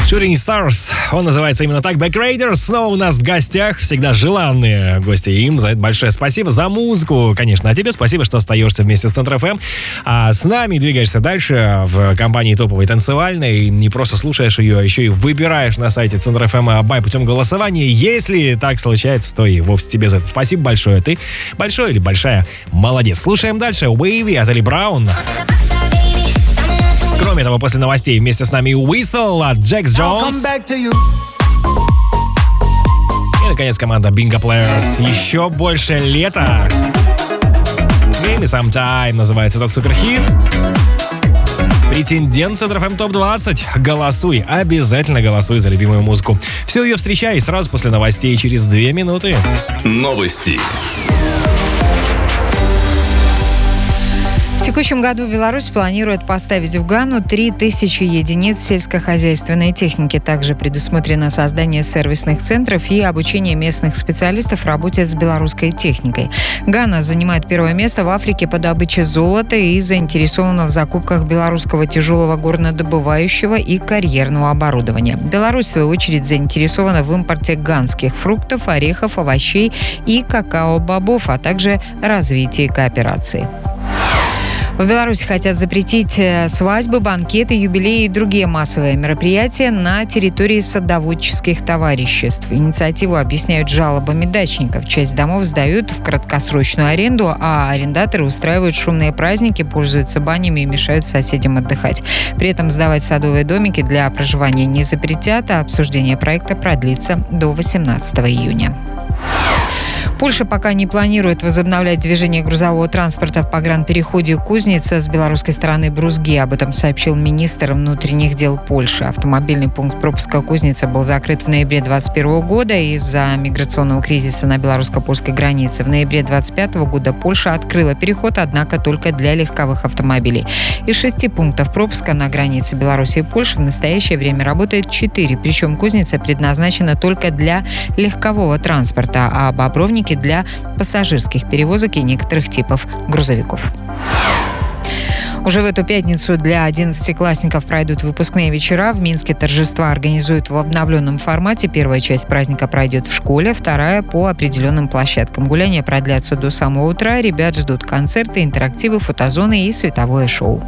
Shooting Stars, он называется именно так. Back Raiders снова у нас в гостях, всегда желанные гости. Им за это большое спасибо, за музыку, конечно. А тебе спасибо, что остаешься вместе с Центр ФМ. А с нами двигаешься дальше в компании топовой танцевальной. Не просто слушаешь ее, а еще и выбираешь на сайте Центр ФМ Бай путем голосования. Если так случается, то и вовсе тебе за это спасибо большое. Ты большой или большая молодец. Слушаем дальше. Wavy от Элли Браун. Кроме того, после новостей вместе с нами Whistle от Джекс Джонс. И, наконец, команда Bingo Players. Еще больше лета. Give me some time называется этот суперхит. Претендент Центр ФМ ТОП-20. Голосуй, обязательно голосуй за любимую музыку. Все ее встречай сразу после новостей через 2 минуты. Новости. В текущем году Беларусь планирует поставить в Гану 3000 единиц сельскохозяйственной техники. Также предусмотрено создание сервисных центров и обучение местных специалистов работе с белорусской техникой. Гана занимает первое место в Африке по добыче золота и заинтересована в закупках белорусского тяжелого горнодобывающего и карьерного оборудования. Беларусь, в свою очередь, заинтересована в импорте ганских фруктов, орехов, овощей и какао-бобов, а также развитии кооперации. В Беларуси хотят запретить свадьбы, банкеты, юбилеи и другие массовые мероприятия на территории садоводческих товариществ. Инициативу объясняют жалобами дачников. Часть домов сдают в краткосрочную аренду, а арендаторы устраивают шумные праздники, пользуются банями и мешают соседям отдыхать. При этом сдавать садовые домики для проживания не запретят, а обсуждение проекта продлится до 18 июня. Польша пока не планирует возобновлять движение грузового транспорта в погранпереходе Кузница с белорусской стороны Брузги. Об этом сообщил министр внутренних дел Польши. Автомобильный пункт пропуска Кузница был закрыт в ноябре 2021 года из-за миграционного кризиса на белорусско-польской границе. В ноябре 2025 года Польша открыла переход, однако только для легковых автомобилей. Из 6 пунктов пропуска на границе Беларуси и Польши в настоящее время работает 4. Причем Кузница предназначена только для легкового транспорта, а Бобровники для пассажирских перевозок и некоторых типов грузовиков. Уже в эту пятницу для 11-классников пройдут выпускные вечера. В Минске торжества организуют в обновленном формате. Первая часть праздника пройдет в школе, вторая по определенным площадкам. Гуляния продлятся до самого утра. Ребят ждут концерты, интерактивы, фотозоны и световое шоу.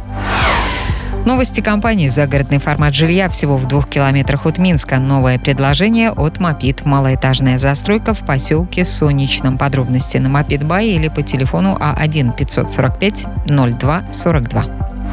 Новости компании «Загородный формат жилья» всего в 2 километрах от Минска. Новое предложение от «Мопит». Малоэтажная застройка в поселке Солнечном. Подробности на «Мопит Бай» или по телефону А1 545 02 42.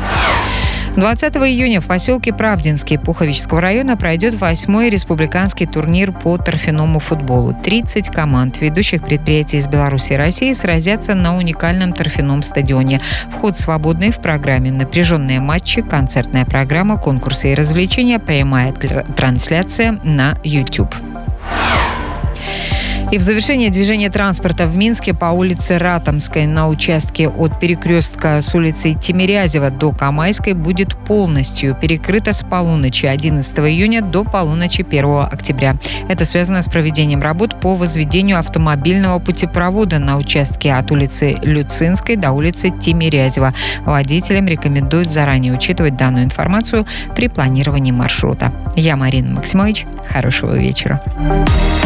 20 июня в поселке Правдинский Пуховического района пройдет 8-й республиканский турнир по торфяному футболу. 30 команд ведущих предприятий из Беларуси и России сразятся на уникальном торфяном стадионе. Вход свободный, в программе напряженные матчи, концертная программа, конкурсы и развлечения, прямая трансляция на YouTube. И в завершение движения транспорта в Минске по улице Ратомской на участке от перекрестка с улицей Тимирязева до Камайской будет полностью перекрыто с полуночи 11 июня до полуночи 1 октября. Это связано с проведением работ по возведению автомобильного путепровода на участке от улицы Люцинской до улицы Тимирязева. Водителям рекомендуют заранее учитывать данную информацию при планировании маршрута. Я Марина Максимович. Хорошего вечера.